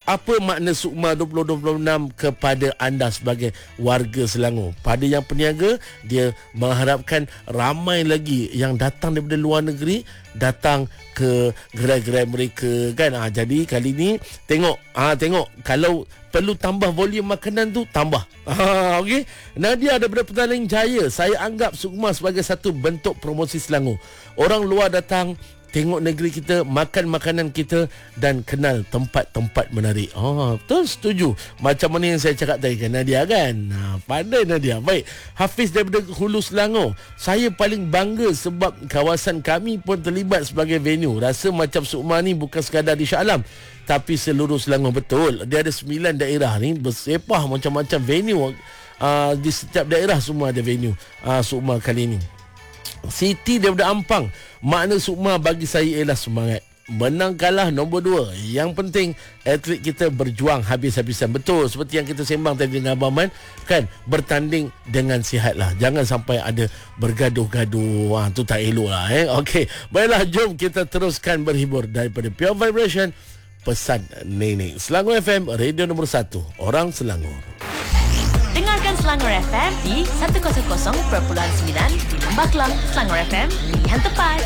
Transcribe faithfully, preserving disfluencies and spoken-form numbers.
Apa makna Sukma dua ribu dua puluh enam kepada anda sebagai warga Selangor? Pada yang peniaga, dia mengharapkan ramai lagi yang datang daripada luar negeri datang ke gerai-gerai mereka kan. Ha, jadi kali ni tengok ha, tengok kalau perlu tambah volume makanan tu, tambah. Ha, okey. Nadia daripada Petaling Jaya, saya anggap Sukma sebagai satu bentuk promosi Selangor. Orang luar datang tengok negeri kita, makan makanan kita dan kenal tempat-tempat menarik. Oh, betul, setuju. Macam mana yang saya cakap tadi kan, Nadia kan? Ha, pandai Nadia. Baik, Hafiz daripada Hulu Selangor. Saya paling bangga sebab kawasan kami pun terlibat sebagai venue. Rasa macam Sukma ni bukan sekadar di Shah Alam, tapi seluruh Selangor. Betul. Dia ada sembilan daerah ni bersepah macam-macam venue. Uh, di setiap daerah semua ada venue uh, Sukma kali ni. Siti daripada Ampang, makna Sukma bagi saya ialah semangat. Menang kalah nombor dua, yang penting atlet kita berjuang habis-habisan. Betul, seperti yang kita sembang tadi dengan Abang Man kan, bertanding dengan sihat lah. Jangan sampai ada bergaduh-gaduh. Wah, tu tak elok lah eh. Okey, baiklah, jom kita teruskan berhibur daripada Pure Vibration. Pesan Nenek. Selangor F M, radio nombor satu, orang Selangor. Dengarkan Selangor F M di seratus perpuluhan sembilan di Lembah Kelang. Selangor F M, pilihan tepat.